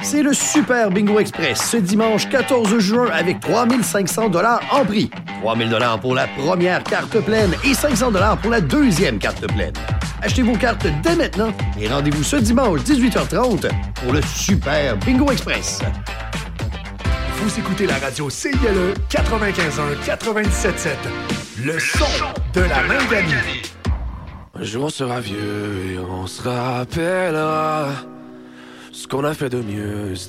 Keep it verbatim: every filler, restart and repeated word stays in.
C'est le Super Bingo Express ce dimanche quatorze juin avec trois mille cinq cents dollars en prix. trois mille dollars pour la première carte pleine et cinq cents dollars pour la deuxième carte pleine. Achetez vos cartes dès maintenant et rendez-vous ce dimanche dix-huit heures trente pour le Super Bingo Express. Vous écoutez la radio C I L E quatre-vingt-quinze un quatre-vingt-dix-sept sept. Le son de la Manganie. Un jour on sera vieux et on se rappellera ce qu'on a fait de mieux.